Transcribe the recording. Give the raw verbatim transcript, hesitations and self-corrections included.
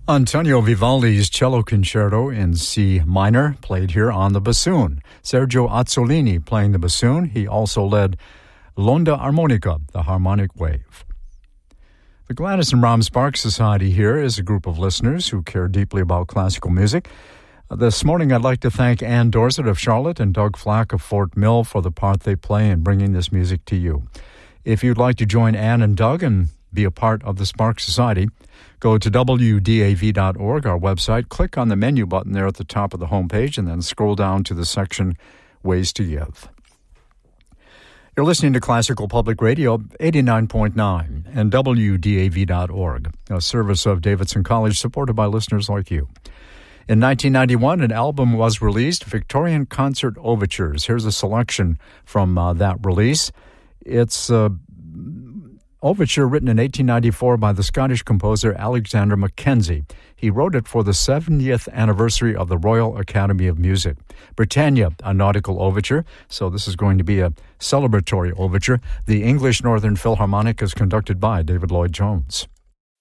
Antonio Vivaldi's Cello Concerto in C minor, played here on the bassoon. Sergio Azzolini playing the bassoon. He also led L'Onda Armonica, the harmonic wave. The Gladys and Bram Sparks Society here is a group of listeners who care deeply about classical music. This morning, I'd like to thank Ann Dorset of Charlotte and Doug Flack of Fort Mill for the part they play in bringing this music to you. If you'd like to join Ann and Doug and be a part of the Sparks Society, go to W D A V dot org, our website, click on the menu button there at the top of the homepage, and then scroll down to the section Ways to Give. You're listening to Classical Public Radio, eighty-nine point nine, and W D A V dot org, a service of Davidson College supported by listeners like you. In nineteen ninety-one, an album was released, Victorian Concert Overtures. Here's a selection from uh, that release. It's uh, overture written in eighteen ninety-four by the Scottish composer Alexander Mackenzie. He wrote it for the seventieth anniversary of the Royal Academy of Music. Britannia, a nautical overture, so this is going to be a celebratory overture. The English Northern Philharmonic is conducted by David Lloyd Jones.